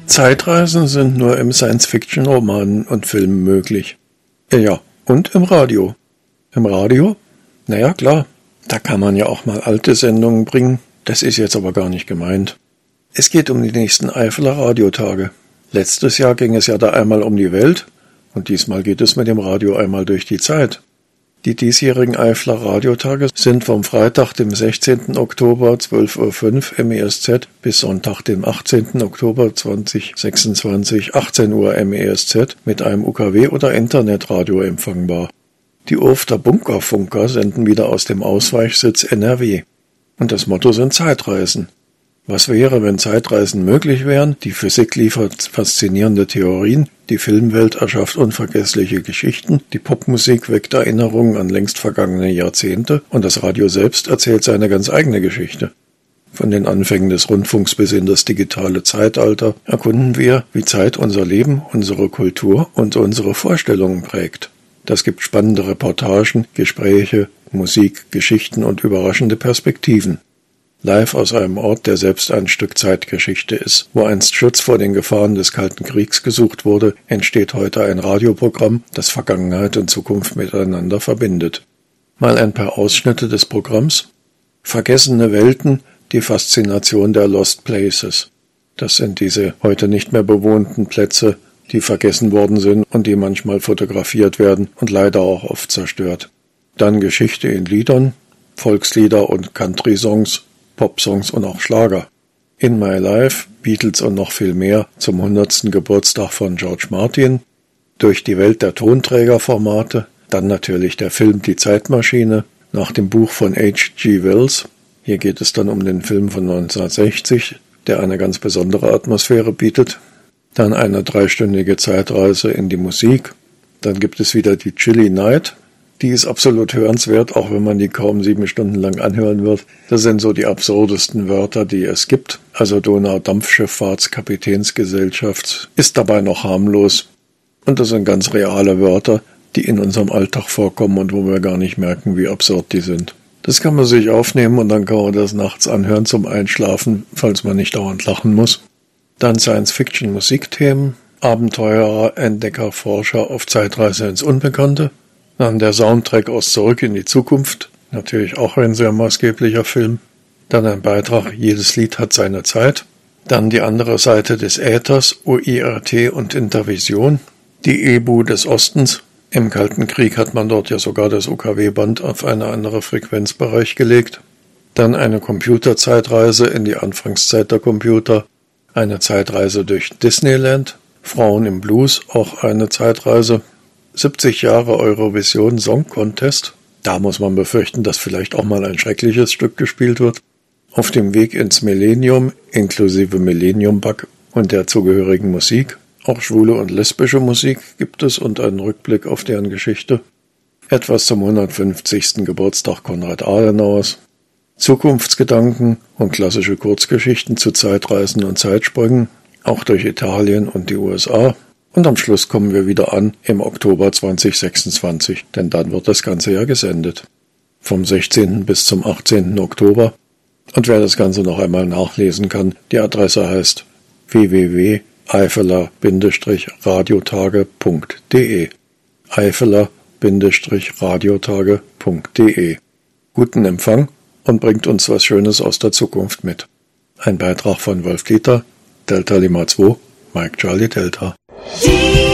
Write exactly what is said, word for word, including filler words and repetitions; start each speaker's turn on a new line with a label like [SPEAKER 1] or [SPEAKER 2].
[SPEAKER 1] Zeitreisen sind nur im Science-Fiction-Romanen und Filmen möglich. Ja, und im Radio. Im Radio? Naja, klar, da kann man ja auch mal alte Sendungen bringen. Das ist jetzt aber gar nicht gemeint. Es geht um die nächsten Eifeler Radiotage. Letztes Jahr ging es ja da einmal um die Welt und diesmal geht es mit dem Radio einmal durch die Zeit. Die diesjährigen Eifeler Radiotage sind vom Freitag, dem sechzehnten Oktober, zwölf Uhr fünf M E S Z bis Sonntag, dem achtzehnten Oktober zweitausendsechsundzwanzig, achtzehn Uhr M E S Z mit einem U K W- oder Internetradio empfangbar. Die Urfter Bunkerfunker senden wieder aus dem Ausweichsitz N R W. Und das Motto sind Zeitreisen. Was wäre, wenn Zeitreisen möglich wären? Die Physik liefert faszinierende Theorien, die Filmwelt erschafft unvergessliche Geschichten, die Popmusik weckt Erinnerungen an längst vergangene Jahrzehnte und das Radio selbst erzählt seine ganz eigene Geschichte. Von den Anfängen des Rundfunks bis in das digitale Zeitalter erkunden wir, wie Zeit unser Leben, unsere Kultur und unsere Vorstellungen prägt. Das gibt spannende Reportagen, Gespräche, Musik, Geschichten und überraschende Perspektiven. Live aus einem Ort, der selbst ein Stück Zeitgeschichte ist. Wo einst Schutz vor den Gefahren des Kalten Kriegs gesucht wurde, entsteht heute ein Radioprogramm, das Vergangenheit und Zukunft miteinander verbindet. Mal ein paar Ausschnitte des Programms. Vergessene Welten, die Faszination der Lost Places. Das sind diese heute nicht mehr bewohnten Plätze, die vergessen worden sind und die manchmal fotografiert werden und leider auch oft zerstört. Dann Geschichte in Liedern, Volkslieder und Country-Songs, Popsongs und auch Schlager. In My Life, Beatles und noch viel mehr zum hundertsten Geburtstag von George Martin, durch die Welt der Tonträgerformate, dann natürlich der Film Die Zeitmaschine, nach dem Buch von H G Wells. Hier geht es dann um den Film von neunzehnhundertsechzig, der eine ganz besondere Atmosphäre bietet. Dann eine dreistündige Zeitreise in die Musik. Dann gibt es wieder die Chilly Night. Die ist absolut hörenswert, auch wenn man die kaum sieben Stunden lang anhören wird. Das sind so die absurdesten Wörter, die es gibt. Also Donau-Dampfschifffahrts-Kapitänsgesellschaft ist dabei noch harmlos. Und das sind ganz reale Wörter, die in unserem Alltag vorkommen und wo wir gar nicht merken, wie absurd die sind. Das kann man sich aufnehmen und dann kann man das nachts anhören zum Einschlafen, falls man nicht dauernd lachen muss. Dann Science-Fiction-Musikthemen, Abenteurer, Entdecker, Forscher auf Zeitreise ins Unbekannte. Dann der Soundtrack aus Zurück in die Zukunft, natürlich auch ein sehr maßgeblicher Film. Dann ein Beitrag, jedes Lied hat seine Zeit. Dann die andere Seite des Äthers, O I R T und Intervision, die E B U des Ostens. Im Kalten Krieg hat man dort ja sogar das U K W-Band auf eine andere Frequenzbereich gelegt. Dann eine Computerzeitreise in die Anfangszeit der Computer, eine Zeitreise durch Disneyland, Frauen im Blues, auch eine Zeitreise. siebzig Jahre Eurovision Song Contest. Da muss man befürchten, dass vielleicht auch mal ein schreckliches Stück gespielt wird. Auf dem Weg ins Millennium, inklusive Millennium-Bug und der zugehörigen Musik. Auch schwule und lesbische Musik gibt es und einen Rückblick auf deren Geschichte. Etwas zum hundertfünfzigsten Geburtstag Konrad Adenauers. Zukunftsgedanken und klassische Kurzgeschichten zu Zeitreisen und Zeitsprüngen, auch durch Italien und die U S A. Und am Schluss kommen wir wieder an im Oktober zweitausendsechsundzwanzig, denn dann wird das Ganze ja gesendet. Vom sechzehnten bis zum achtzehnten Oktober. Und wer das Ganze noch einmal nachlesen kann, die Adresse heißt w w w punkt eifeler radiotage punkt de. eifeler radiotage punkt de. Guten Empfang und bringt uns was Schönes aus der Zukunft mit. Ein Beitrag von Wolf Dieter, Delta Lima zwei, Mike Charlie Delta.